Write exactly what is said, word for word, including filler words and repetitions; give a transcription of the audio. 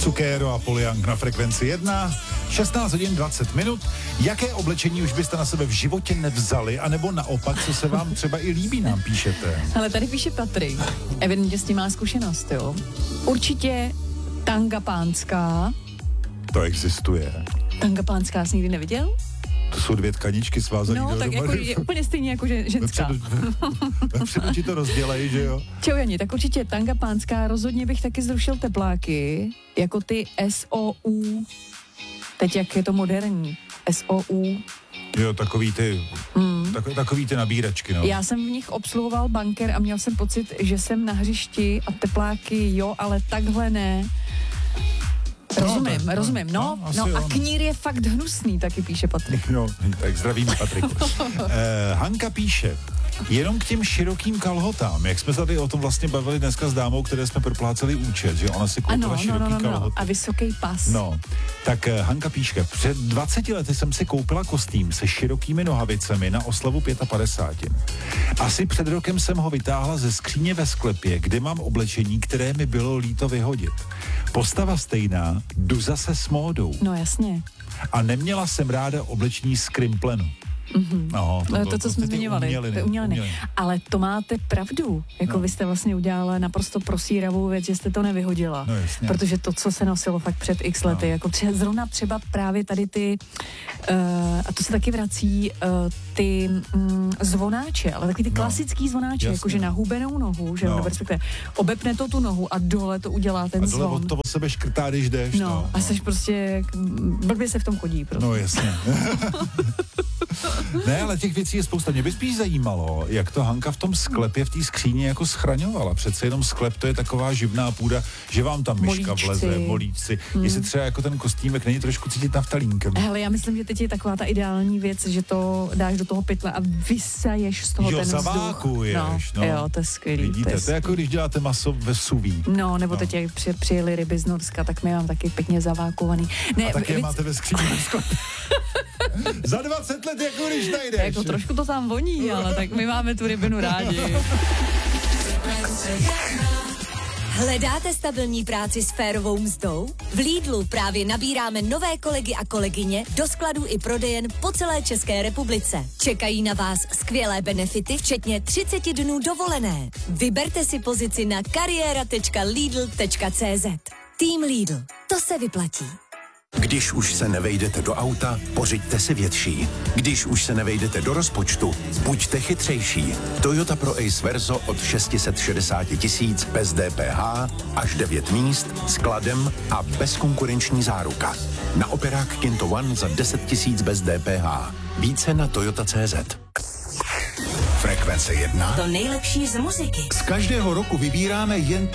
Cukero a Paul Young na Frekvenci jedna, šestnáct hodin dvacet minut. Jaké oblečení už byste na sebe v životě nevzali, anebo naopak, co se vám třeba i líbí, nám píšete? Ale tady píše Patrik, evidentně s tím má zkušenost, jo. Určitě tanga pánská. To existuje. Tanga pánská jsi nikdy neviděl? To jsou dvě tkaničky svázané No, tak jako je úplně stejně jako že, ženská. Vepředu ti to rozdělají, že jo? Čau Jani, tak určitě tanga pánská, rozhodně bych taky zrušil tepláky, jako ty S O U. Teď jak je to moderní. S O U. Jo, takový ty, mm. tak, takový ty nabíračky, no. Já jsem v nich obsluhoval banker a měl jsem pocit, že jsem na hřišti a tepláky jo, ale takhle ne. Rozumím, no, tak, rozumím. No, no, no a jo, knír je fakt hnusný, taky píše Patrik. No, tak zdravíme Patriku. eh, Hanka píše, jenom k těm širokým kalhotám, jak jsme se tady o tom vlastně bavili dneska s dámou, které jsme propláceli účet, že ona si koupila ano, široký no, no, no, kalhoty. A vysoký pas. No, tak eh, Hanka píše, před dvaceti lety jsem si koupila kostým se širokými nohavicemi na oslavu padesát pět. Asi před rokem jsem ho vytáhla ze skříně ve sklepě, kde mám oblečení, které mi bylo líto vyhodit. Postava stejná, jdu zase s módou. No jasně. A neměla jsem ráda oblečení z krimplenu. Mm-hmm. No, to, to, to, to, co jsme zmiňovali. Uměliny, to uměliny. uměliny. Ale to máte pravdu. Jako no. Vy jste vlastně udělala naprosto prosíravou věc, že jste to nevyhodila. No, jasně. Protože to, co se nosilo fakt před x lety, no. jako třeba, zrovna třeba právě tady ty, uh, a to se taky vrací, uh, ty um, zvonáče, ale takový ty no. klasický zvonáče, jakože na hubenou nohu, že no. nebo respektive obepne to tu nohu a dole to udělá ten a dole zvon. od toho sebe škrtá, když jdeš. No, no a jsi prostě, blbě se v tom chodí prostě. No jasně. Ne, ale těch věcí je spousta. Mě by spíš zajímalo, jak to Hanka v tom sklepě, v té skříně jako schraňovala. Přece jenom sklep, to je taková živná půda, že vám tam myška Molíčci. vleze, molíčci. Hmm. Jestli třeba jako ten kostýmek není trošku cítit naftalínkem. Hele, já myslím, že teď je taková ta ideální věc, že to dáš do toho pytle a vysaješ z toho jo, ten vzduch. zavákuješ, no, no. Jo, to je skvělý. Vidíte, to je, to je jako když děláte maso ve suví. No, nebo no. teď jak při, přijeli ryby z Norska, tak my mám taky pěkně zavákovaný. Ne, a taky víc... máte ve skříni. Za dvacet let, jako když najdeš. Jako trošku to tam voní, ale tak my máme tu rybinu rádi. Hledáte stabilní práci s férovou mzdou? V Lidlu právě nabíráme nové kolegy a kolegyně do skladů i prodejen po celé České republice. Čekají na vás skvělé benefity, včetně třicet dnů dovolené. Vyberte si pozici na kariéra tečka lidl tečka cé zet. Tým Lidl. To se vyplatí. Když už se nevejdete do auta, pořiďte si větší. Když už se nevejdete do rozpočtu, buďte chytřejší. Toyota Pro Ace Verso od šest set šedesát tisíc bez D P H, až devět míst, skladem a bezkonkurenční záruka. Na operák Kinto One za deset tisíc bez D P H. Více na toyota tečka cé zet. Frekvence jedna. To nejlepší z muziky. Z každého roku vybíráme jen